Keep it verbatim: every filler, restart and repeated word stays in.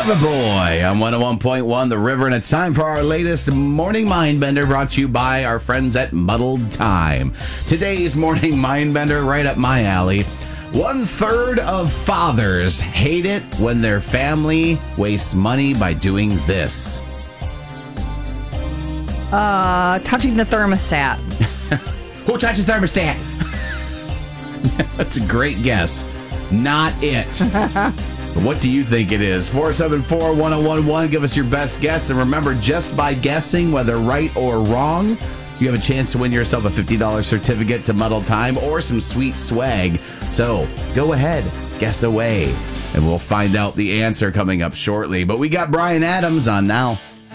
Loverboy on one oh one point one The River, and it's time for our latest Morning Mindbender, brought to you by our friends at Muddled Time. Today's Morning Mindbender, right up my alley. One third of fathers hate it when their family wastes money by doing this. Uh, touching the thermostat. Who touched the thermostat? That's a great guess. Not it. What do you think it is? four seven four, one oh one one. Give us your best guess. And remember, just by guessing, whether right or wrong, you have a chance to win yourself a fifty dollars certificate to Muddle Time or some sweet swag. So go ahead, guess away, and we'll find out the answer coming up shortly. But we got Brian Adams on now.